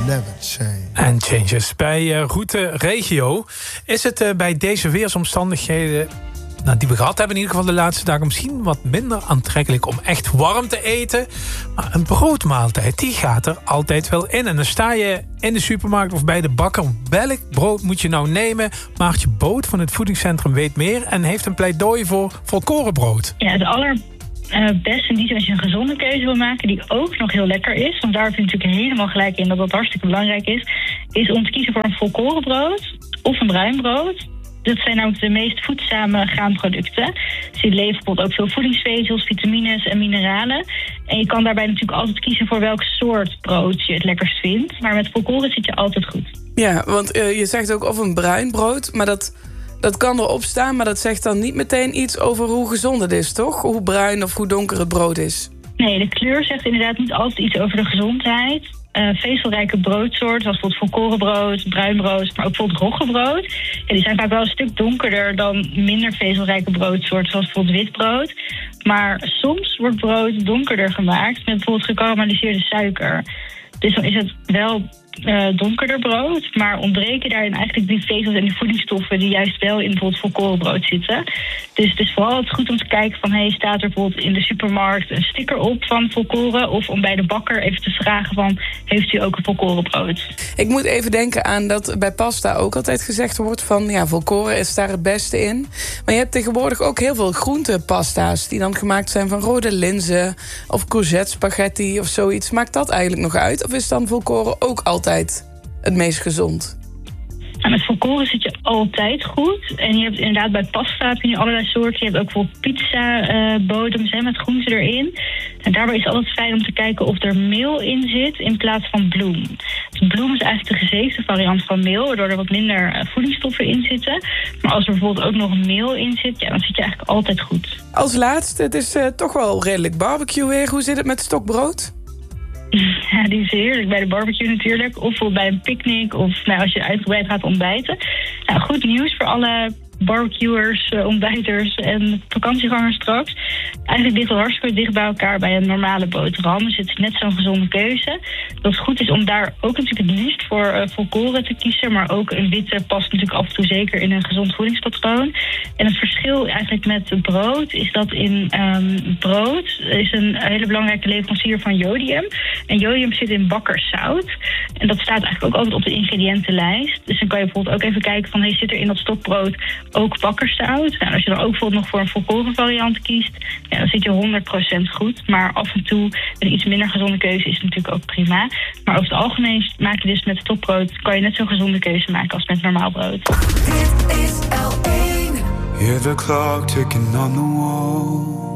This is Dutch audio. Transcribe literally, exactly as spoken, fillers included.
never change. En changes. Bij uh, Route Regio is het uh, bij deze weersomstandigheden, nou, die we gehad hebben in ieder geval de laatste dagen, misschien wat minder aantrekkelijk om echt warm te eten. Maar een broodmaaltijd, die gaat er altijd wel in. En dan sta je in de supermarkt of bij de bakker. Welk brood moet je nou nemen? Maartje Boot van het voedingscentrum weet meer en heeft een pleidooi voor volkorenbrood. Ja, het aller... Uh, best in die zin als je een gezonde keuze wil maken die ook nog heel lekker is, want daar heb je natuurlijk helemaal gelijk in dat dat hartstikke belangrijk is, is om te kiezen voor een volkorenbrood of een bruinbrood. Dat zijn namelijk de meest voedzame graanproducten. Dus die leveren bijvoorbeeld ook veel voedingsvezels, vitamines en mineralen. En je kan daarbij natuurlijk altijd kiezen voor welk soort brood je het lekkerst vindt. Maar met volkoren zit je altijd goed. Ja, want uh, je zegt ook of een bruin brood, maar dat... Dat kan erop staan, maar dat zegt dan niet meteen iets over hoe gezond het is, toch? Hoe bruin of hoe donker het brood is. Nee, de kleur zegt inderdaad niet altijd iets over de gezondheid. Uh, vezelrijke broodsoorten, zoals bijvoorbeeld volkorenbrood, bruinbrood, maar ook bijvoorbeeld roggebrood. Ja, die zijn vaak wel een stuk donkerder dan minder vezelrijke broodsoorten, zoals bijvoorbeeld witbrood. Maar soms wordt brood donkerder gemaakt met bijvoorbeeld gekarameliseerde suiker. Dus dan is het wel uh, donkerder brood, maar ontbreken daarin eigenlijk die vezels en die voedingsstoffen die juist wel in bijvoorbeeld volkorenbrood zitten. Dus het is vooral het goed om te kijken van, hey, staat er bijvoorbeeld in de supermarkt een sticker op van volkoren, of om bij de bakker even te vragen van, heeft u ook een volkorenbrood? Ik moet even denken aan dat bij pasta ook altijd gezegd wordt van, ja, volkoren is daar het beste in. Maar je hebt tegenwoordig ook heel veel groentepasta's die dan gemaakt zijn van rode linzen of courgette spaghetti of zoiets. Maakt dat eigenlijk nog uit? Of is dan volkoren ook altijd het meest gezond? En met volkoren zit je altijd goed. En je hebt inderdaad bij pasta heb je nu allerlei soorten. Je hebt ook bijvoorbeeld pizza uh, bodems hè, met groenten erin. En daarbij is het altijd fijn om te kijken of er meel in zit in plaats van bloem. Dus bloem is eigenlijk de gezeefde variant van meel, waardoor er wat minder uh, voedingsstoffen in zitten. Maar als er bijvoorbeeld ook nog meel in zit, ja, dan zit je eigenlijk altijd goed. Als laatste, het is uh, toch wel redelijk barbecue weer. Hoe zit het met stokbrood? Ja, die is heerlijk bij de barbecue natuurlijk. Of bijvoorbeeld bij een picknick. Of nou, als je uitgebreid gaat ontbijten. Nou, goed nieuws voor alle barbecuers, uh, ontbijters en vakantiegangers straks. Eigenlijk ligt het hartstikke dicht bij elkaar bij een normale boterham. Dus het is net zo'n gezonde keuze. Dat het goed is om daar ook natuurlijk het liefst voor uh, volkoren te kiezen. Maar ook een witte past natuurlijk af en toe zeker in een gezond voedingspatroon. En het verschil eigenlijk met het brood is dat in um, brood is een hele belangrijke leverancier van jodium. En jodium zit in bakkerszout. En dat staat eigenlijk ook altijd op de ingrediëntenlijst. Dus dan kan je bijvoorbeeld ook even kijken van, hey, zit er in dat stokbrood ook bakkerszout? Nou, als je dan ook bijvoorbeeld nog voor een volkoren variant kiest, ja, dan zit je honderd procent goed. Maar af en toe een iets minder gezonde keuze is natuurlijk ook prima. Maar over het algemeen maak je dus met stokbrood, kan je net zo'n gezonde keuze maken als met normaal brood. Dit is L één. Hear the clock ticking on the wall.